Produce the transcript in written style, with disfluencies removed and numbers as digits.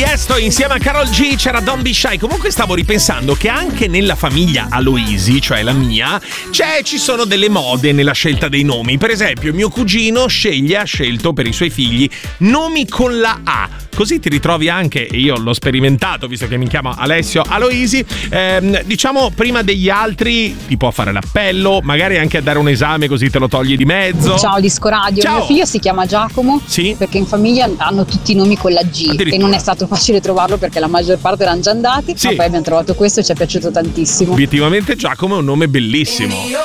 Tiesto insieme a Karol G, c'era Don't Be Shy. Comunque stavo ripensando che anche nella famiglia Aloisi, cioè la mia, ci sono delle mode nella scelta dei nomi. Per esempio mio cugino ha scelto per i suoi figli nomi con la A. Così ti ritrovi anche, e io l'ho sperimentato visto che mi chiamo Alessio Aloisi, diciamo prima degli altri ti può fare l'appello, magari anche a dare un esame così te lo togli di mezzo. Ciao Disco Radio, Ciao. Mio figlio si chiama Giacomo, sì? Perché in famiglia hanno tutti i nomi con la G e non è stato facile trovarlo perché la maggior parte erano già andati, sì. Ma poi abbiamo trovato questo e ci è piaciuto tantissimo. Obiettivamente Giacomo è un nome bellissimo.